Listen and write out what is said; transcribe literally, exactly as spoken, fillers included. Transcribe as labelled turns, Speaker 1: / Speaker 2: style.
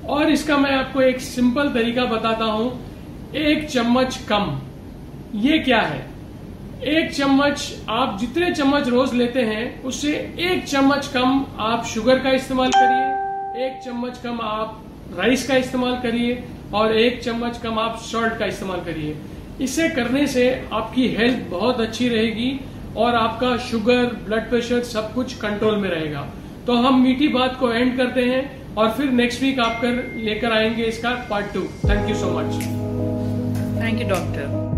Speaker 1: और इसका मैं आपको एक सिंपल तरीका बताता हूं। एक चम्मच कम, ये क्या है? एक चम्मच, आप जितने चम्मच रोज लेते हैं उससे एक चम्मच कम आप शुगर का इस्तेमाल करिए, एक चम्मच कम आप राइस का इस्तेमाल करिए और एक चम्मच कम आप सॉल्ट का इस्तेमाल करिए। इसे करने से आपकी हेल्थ बहुत अच्छी रहेगी और आपका शुगर, ब्लड प्रेशर सब कुछ कंट्रोल में रहेगा। तो हम मीठी बात को एंड करते हैं और फिर नेक्स्ट वीक आप कर लेकर आएंगे इसका part two. Thank you so much.
Speaker 2: Thank you doctor.